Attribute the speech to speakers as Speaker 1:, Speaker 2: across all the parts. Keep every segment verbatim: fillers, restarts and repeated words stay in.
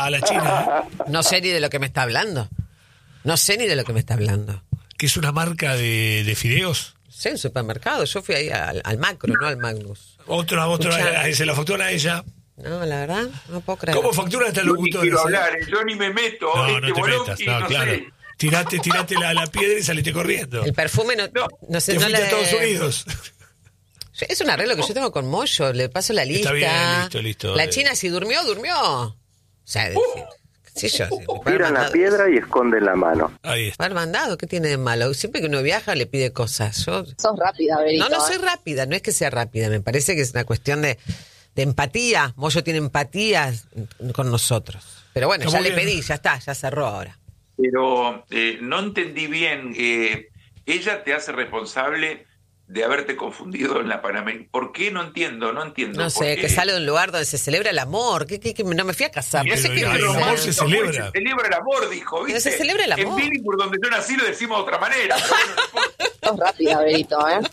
Speaker 1: a la China.
Speaker 2: No sé ni de lo que me está hablando. No sé ni de lo que me está hablando.
Speaker 1: Que es una marca de, de fideos.
Speaker 2: Sí, en supermercado. Yo fui ahí al, al Macro, no al Magnus.
Speaker 1: Otra, otra, se la factura a ella.
Speaker 2: No, la verdad, no puedo creer.
Speaker 1: ¿Cómo factura esta
Speaker 3: Yo ni
Speaker 1: locutora?
Speaker 3: quiero hablar, eh, yo ni me meto.
Speaker 1: No,
Speaker 3: este
Speaker 1: no te
Speaker 3: bolón,
Speaker 1: metas,
Speaker 3: y
Speaker 1: no,
Speaker 3: no
Speaker 1: claro.
Speaker 3: sé.
Speaker 1: Tirate, tirate la, la piedra y saliste corriendo.
Speaker 2: El perfume no,
Speaker 3: No,
Speaker 2: no sé,
Speaker 1: Te
Speaker 2: no
Speaker 1: fuiste
Speaker 2: le...
Speaker 1: a Estados Unidos.
Speaker 2: Es un arreglo que yo tengo con Moyo, le paso la lista.
Speaker 1: Está bien, listo, listo.
Speaker 2: La China si durmió, durmió. O sea, decir, qué sé yo. Si me puede haber
Speaker 4: Tiran la
Speaker 2: mandado-
Speaker 4: piedra y esconden la mano.
Speaker 1: Ahí está.
Speaker 2: haber mandado, ¿qué tiene de malo? Siempre que uno viaja le pide cosas. Yo...
Speaker 5: Sos rápida, Berito.
Speaker 2: No, no soy
Speaker 5: ¿eh?
Speaker 2: rápida, no es que sea rápida, me parece que es una cuestión de, de empatía. Moyo tiene empatía con nosotros. Pero bueno,
Speaker 1: Está
Speaker 2: ya
Speaker 1: muy
Speaker 2: le
Speaker 1: bien.
Speaker 2: pedí, ya está, ya cerró ahora.
Speaker 3: Pero eh, no entendí bien. Eh, ella te hace responsable de haberte confundido en la Panamericana. ¿Por qué? No entiendo, no entiendo.
Speaker 2: No
Speaker 3: ¿Por
Speaker 2: sé,
Speaker 3: qué?
Speaker 2: que sale de un lugar donde se celebra el amor. ¿Qué, qué, qué? No me fui a casar, no sé
Speaker 1: Pero
Speaker 2: qué
Speaker 1: el
Speaker 2: dice.
Speaker 1: amor se celebra.
Speaker 3: Se celebra el amor, dijo,
Speaker 2: Pero
Speaker 3: ¿viste?
Speaker 2: se celebra el amor.
Speaker 3: En Billingham, donde yo nací, lo decimos de otra manera. Pero bueno, después-
Speaker 5: Sos rápida, Berito, ¿eh?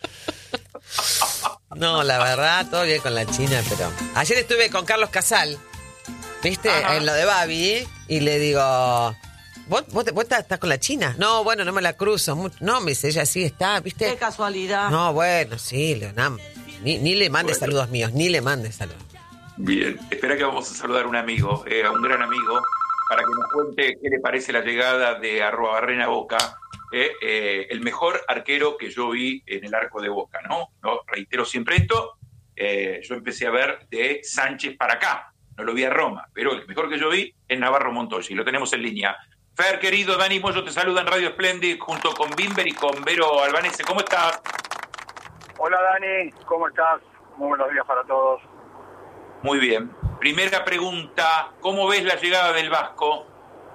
Speaker 2: No, la verdad, todo bien con la China, pero... Ayer estuve con Carlos Casal, ¿viste?
Speaker 3: Ajá.
Speaker 2: En lo de Babi, y le digo... ¿Vos, vos, te- vos estás, estás con la China? No, bueno, no me la cruzo. mucho. No, me dice, ella sí está, ¿viste?
Speaker 6: Qué casualidad.
Speaker 2: No, bueno, sí, Leonam. Ni, ni le mande
Speaker 3: Bueno.
Speaker 2: saludos míos, ni le mande saludos.
Speaker 3: Bien, espera que vamos a saludar a un amigo, eh, a un gran amigo, para que nos cuente qué le parece la llegada de arroba Barrena Boca, eh, eh, el mejor arquero que yo vi en el arco de Boca, ¿no? No, reitero siempre esto, eh, yo empecé a ver de Sánchez para acá, no lo vi a Roma, pero el mejor que yo vi es Navarro Montoya, y lo tenemos en línea. Fer, querido, Dani Moyo te saluda en Radio Splendid junto con Bimber y con Vero Albanese, ¿cómo estás?
Speaker 7: Hola Dani, ¿cómo estás? Muy buenos días para todos.
Speaker 3: Muy bien. Primera pregunta, ¿cómo ves la llegada del Vasco?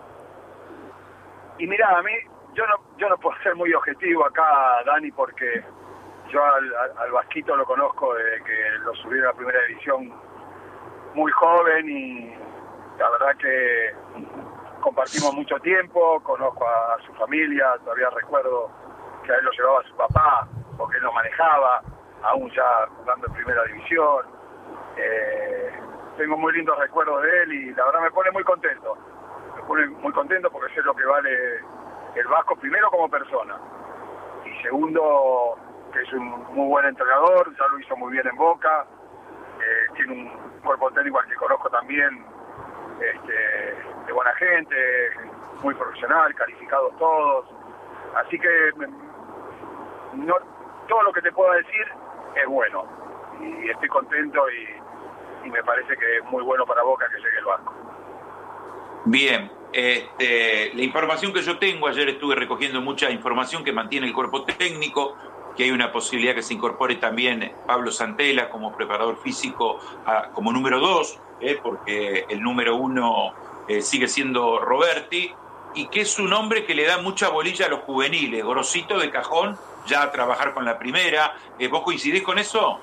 Speaker 7: Y mirá, a mí, yo no, yo no puedo ser muy objetivo acá, Dani, porque yo al, al, al Vasquito lo conozco desde que lo subieron a la primera división muy joven y la verdad que compartimos mucho tiempo, conozco a, a su familia, todavía recuerdo que a él lo llevaba su papá, porque él lo manejaba, aún ya jugando en primera división. Eh, tengo muy lindos recuerdos de él y la verdad me pone muy contento. Me pone muy contento porque sé lo que vale el Vasco, primero como persona y segundo que es un muy buen entrenador, ya lo hizo muy bien en Boca, eh, tiene un cuerpo técnico al que conozco también, este, de buena gente, muy profesional, calificados todos, así que no, todo lo que te puedo decir es bueno y estoy contento y, y me parece que es muy bueno para Boca que llegue el Vasco.
Speaker 3: Bien, este, la información que yo tengo, ayer estuve recogiendo mucha información que mantiene el cuerpo técnico, que hay una posibilidad que se incorpore también Pablo Santela como preparador físico, a, como número dos, eh, porque el número uno eh, sigue siendo Roberti, y que es un hombre que le da mucha bolilla a los juveniles, Gorosito de cajón, ya a trabajar con la primera. Eh, ¿Vos coincidís con eso?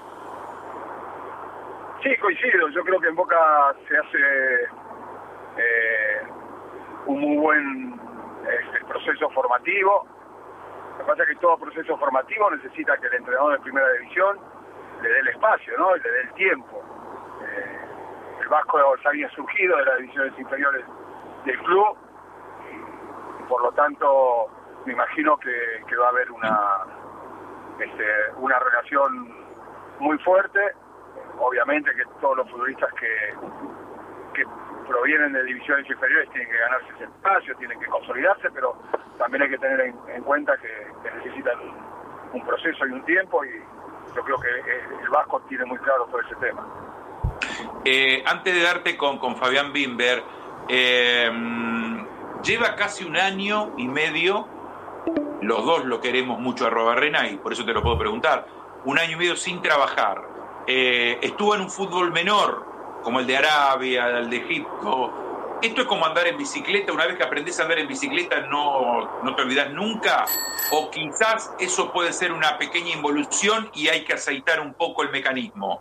Speaker 7: Sí, coincido. Yo creo que en Boca se hace eh, un muy buen este, proceso formativo. Lo que pasa es que todo proceso formativo necesita que el entrenador de primera división le dé el espacio, ¿no? Y le dé el tiempo. Eh, el Vasco ya había surgido de las divisiones inferiores del club y, y por lo tanto me imagino que, que va a haber una, este, una relación muy fuerte. Obviamente que todos los futbolistas que, que provienen de divisiones inferiores tienen que ganarse ese espacio, tienen que consolidarse, pero también hay que tener en, en cuenta que, que necesitan un proceso y un tiempo y yo creo que el Vasco tiene muy claro todo ese tema.
Speaker 3: Eh, antes de darte con, con Fabián Bimber, eh, lleva casi un año y medio, los dos lo queremos mucho a Robarrena y por eso te lo puedo preguntar, un año y medio sin trabajar. Eh, estuvo en un fútbol menor, como el de Arabia, el de Egipto. ¿Esto es como andar en bicicleta? Una vez que aprendes a andar en bicicleta no, no te olvidas nunca, o quizás eso puede ser una pequeña involución y hay que aceitar un poco el mecanismo.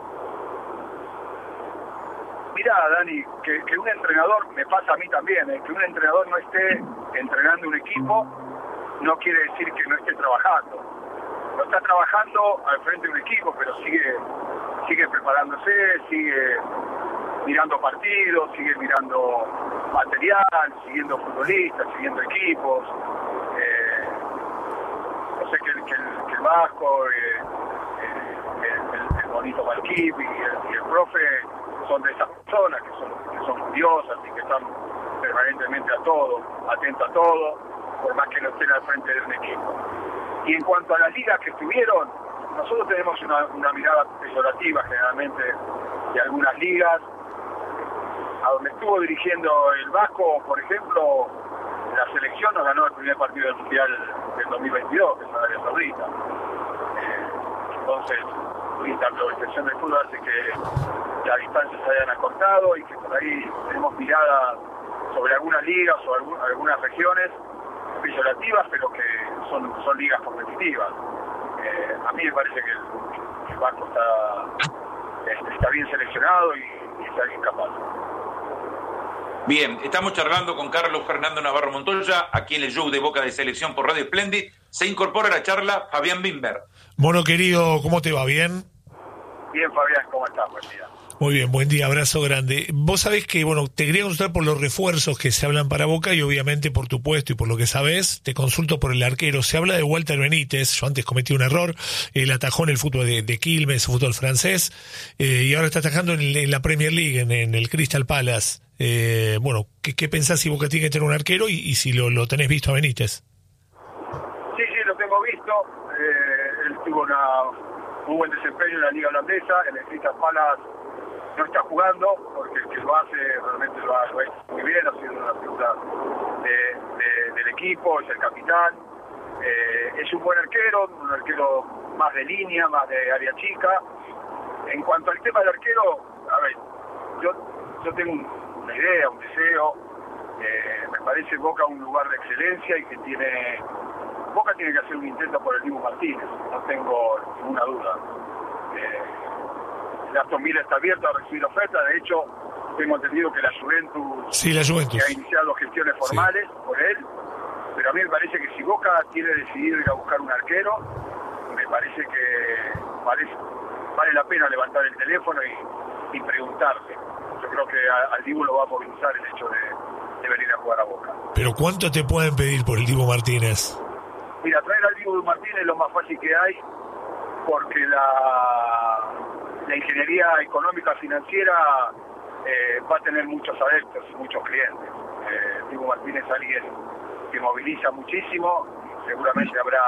Speaker 7: Mirá, Dani, que, que un entrenador, me pasa a mí también, eh, que un entrenador no esté entrenando un equipo no quiere decir que no esté trabajando. No está trabajando al frente de un equipo, pero sigue sigue preparándose, sigue mirando partidos, sigue mirando material, siguiendo futbolistas, siguiendo equipos. Eh, yo sé que el, que el, que el Vasco, eh, eh, el, el bonito Valquip y el, y el profe son de esas personas que son, que son curiosas y que están permanentemente a todo, atentos a todo, por más que no estén al frente de un equipo. Y en cuanto a las ligas que estuvieron, nosotros tenemos una, una mirada peyorativa generalmente de algunas ligas. A donde estuvo dirigiendo el Vasco, por ejemplo, la selección nos ganó el primer partido del Mundial del dos mil veintidós, que es Arabia Saudita. Eh, entonces, la globalización del fútbol hace que las distancias se hayan acortado y que por ahí tenemos mirada sobre algunas ligas o algún, algunas regiones peyorativas, pero que son, son ligas competitivas. Eh, a mí me parece que el, el Vasco está, está bien seleccionado y, y está bien capaz.
Speaker 3: Bien, estamos charlando con Carlos Fernando Navarro Montoya, aquí en el show de Boca de Selección por Radio Splendid. Se incorpora a la charla Fabián Bimber.
Speaker 1: Mono querido, ¿cómo te va? ¿Bien?
Speaker 7: Bien, Fabián, ¿cómo estás? Buen día.
Speaker 1: Muy bien, buen día, abrazo grande. Vos sabés que, bueno, te quería consultar por los refuerzos que se hablan para Boca y obviamente por tu puesto y por lo que sabés, te consulto por el arquero. Se habla de Walter Benítez, yo antes cometí un error, él atajó en el fútbol de, de Quilmes, fútbol francés, eh, y ahora está atajando en, en la Premier League, en, en el Crystal Palace. Eh, bueno, ¿qué, ¿qué pensás si Boca tiene que tener un arquero y, y si lo, lo tenés visto a Benítez?
Speaker 7: Sí, sí, lo tengo visto. Eh, él tuvo una, un buen desempeño en la Liga Holandesa, en el Crystal Palace no está jugando, porque el que lo hace realmente lo hace muy bien, ha sido una figura de, de, del equipo, es el capitán. Eh, es un buen arquero, un arquero más de línea, más de área chica. En cuanto al tema del arquero, a ver, yo, yo tengo un, una idea, un deseo. Eh, me parece Boca un lugar de excelencia y que tiene... Boca tiene que hacer un intento por el Dibu Martínez, no tengo ninguna duda. Eh, el Aston Villa está abierto a recibir ofertas, de hecho, tengo entendido que la Juventus,
Speaker 1: sí, la Juventus.
Speaker 7: ha iniciado gestiones formales sí. por él, pero a mí me parece que si Boca tiene decidido ir a buscar un arquero, me parece que vale, vale la pena levantar el teléfono y, y preguntarle. Yo creo que a, al Dibu lo va a movilizar el hecho de, de venir a jugar a Boca.
Speaker 1: ¿Pero cuánto te pueden pedir por el Dibu Martínez?
Speaker 7: Mira, traer al Dibu Martínez es lo más fácil que hay, porque la, la ingeniería económica financiera eh, va a tener muchos adeptos y muchos clientes. Eh, Dibu Martínez es alguien que moviliza muchísimo, seguramente habrá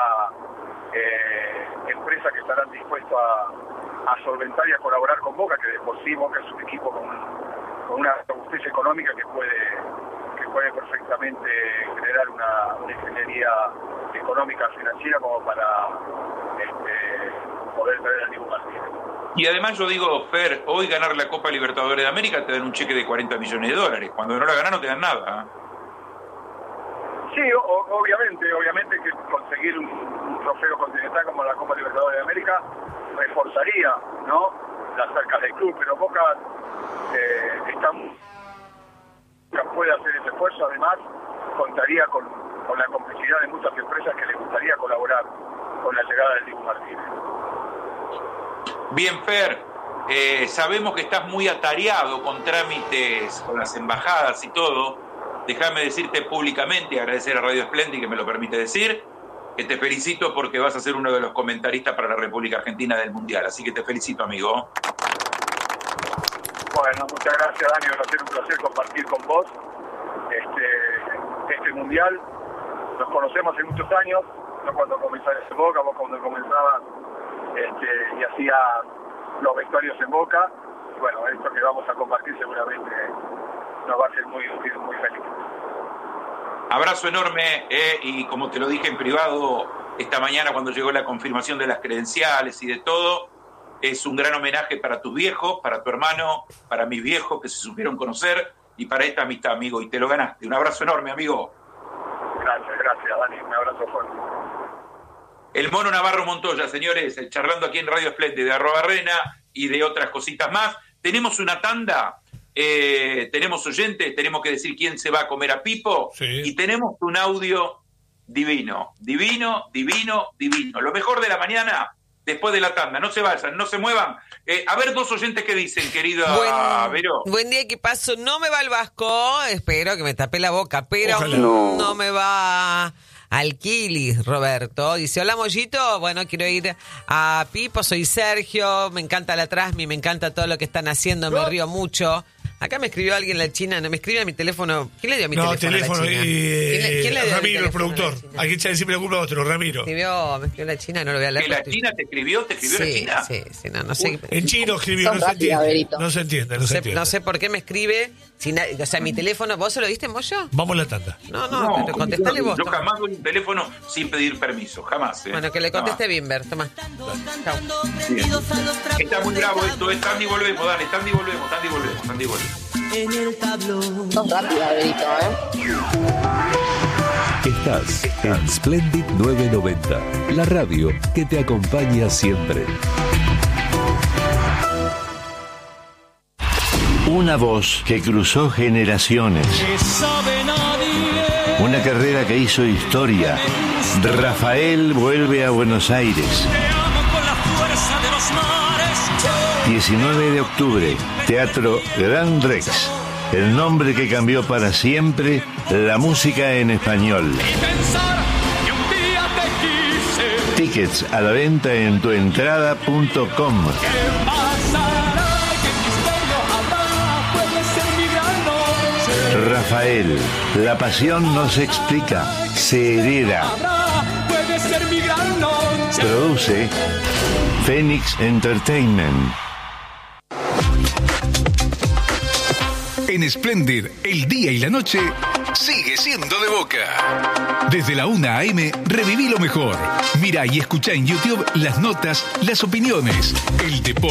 Speaker 7: eh, empresas que estarán dispuestas a, a solventar y a colaborar con Boca, que de por sí Boca es un equipo con, con una robustez económica que puede, que puede perfectamente generar una, una ingeniería económica financiera como para este, poder traer al Dibu Martínez.
Speaker 3: Y además yo digo, Fer, hoy ganar la Copa Libertadores de América te dan un cheque de cuarenta millones de dólares. Cuando no la ganan no te dan nada. ¿eh?
Speaker 7: Sí, o, obviamente, obviamente que conseguir un, un trofeo continental como la Copa Libertadores de América reforzaría, ¿no?, las arcas del club, pero Boca eh, está, puede hacer ese esfuerzo. Además, contaría con, con la complicidad de muchas empresas que les gustaría colaborar con la llegada del Dibu Martínez.
Speaker 3: Bien, Fer, eh, sabemos que estás muy atareado con trámites, con las embajadas y todo. Déjame decirte públicamente y agradecer a Radio Splendid que me lo permite decir, que te felicito porque vas a ser uno de los comentaristas para la República Argentina del Mundial. Así que te felicito, amigo.
Speaker 7: Bueno, muchas gracias, Dani. Va a ser un placer compartir con vos este, este Mundial. Nos conocemos hace muchos años, no cuando comenzaste en Boca, vos cuando comenzabas este, y hacía los vestuarios en Boca. Y bueno, esto que vamos a compartir seguramente nos va a hacer muy, muy, muy feliz.
Speaker 3: Abrazo enorme, eh, y como te lo dije en privado esta mañana cuando llegó la confirmación de las credenciales y de todo, es un gran homenaje para tus viejos, para tu hermano, para mis viejos que se supieron conocer y para esta amistad, amigo, y te lo ganaste. Un abrazo enorme, amigo.
Speaker 7: Gracias, gracias, Dani, un abrazo fuerte.
Speaker 3: El Mono Navarro Montoya, señores, charlando aquí en Radio Splendid de Arroba Arena y de otras cositas más. Tenemos una tanda. Eh, tenemos oyentes, tenemos que decir quién se va a comer a Pipo, sí. Y tenemos un audio divino, divino, divino, divino. Lo mejor de la mañana después de la tanda. No se vayan, no se muevan. Eh, a ver, dos oyentes que dicen, querido
Speaker 2: Buen,
Speaker 3: Vero.
Speaker 2: buen día, equipazo. No me va al Vasco, espero que me tapé la boca, pero
Speaker 1: Ojalá.
Speaker 2: no.
Speaker 5: No.
Speaker 2: me va al Kilis, Roberto. Dice, hola, Mollito, bueno, quiero ir a Pipo, soy Sergio, me encanta la Trasmi, me encanta todo lo que están haciendo, me río mucho. Acá me escribió alguien la China, no me escribe a mi teléfono. ¿Quién le dio mi
Speaker 1: No,
Speaker 2: teléfono,
Speaker 1: teléfono
Speaker 2: a la China?
Speaker 1: y
Speaker 2: ¿Quién le- quién le dio mi
Speaker 1: Ramiro, el
Speaker 2: teléfono a la
Speaker 1: productor.
Speaker 2: China?
Speaker 1: Aquí echarle siempre la culpa a otro, Ramiro.
Speaker 2: Me escribió, me escribió la China, no lo voy a leer.
Speaker 3: ¿Que la
Speaker 2: porque estoy-
Speaker 3: China te escribió? ¿Te escribió la
Speaker 2: Sí,
Speaker 3: China?
Speaker 2: sí, sí, no, no sé.
Speaker 1: En chino escribió,
Speaker 5: Sos
Speaker 1: no se
Speaker 5: rápida,
Speaker 1: entiende.
Speaker 5: Berito.
Speaker 1: No se entiende, no
Speaker 2: No
Speaker 1: se
Speaker 2: sé,
Speaker 1: entiende.
Speaker 2: no sé por qué me escribe. Si na- o sea, mi teléfono, ¿vos se lo diste, Mollo?
Speaker 1: Vamos a la tanda.
Speaker 2: No, no, pero contestale
Speaker 3: yo,
Speaker 2: vos.
Speaker 3: yo
Speaker 2: toma.
Speaker 3: jamás doy un teléfono sin pedir permiso, jamás. ¿eh?
Speaker 2: Bueno, que le conteste
Speaker 3: Jamás.
Speaker 2: Bimber, toma. Chau.
Speaker 3: Bien. Está muy bravo esto, es Tandy, volvemos, dale, Tandy, volvemos, Tandy, volvemos, Tandy, volvemos.
Speaker 5: Sos rápida, Berito, ¿eh?
Speaker 4: Estás en Splendid novecientos noventa, la radio que te acompaña siempre.
Speaker 6: Una voz que cruzó generaciones. Una carrera que hizo historia. Rafael vuelve a Buenos Aires. diecinueve de octubre, Teatro Gran Rex. El nombre que cambió para siempre la música en español. Tickets a la venta en tuentrada punto com. Rafael, la pasión no se explica, se hereda. Produce Phoenix Entertainment.
Speaker 8: En Splendid, el día y la noche sigue siendo de Boca. Desde la una a eme, reviví lo mejor. Mira y escucha en YouTube las notas, las opiniones, el deporte.